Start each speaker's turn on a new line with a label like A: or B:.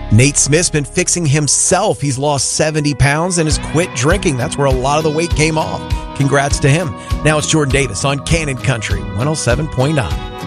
A: Nate Smith's been fixing himself. He's lost 70 pounds and has quit drinking. That's where a lot of the weight came off. Congrats to him. Now it's Jordan Davis on Cannon Country 107.9.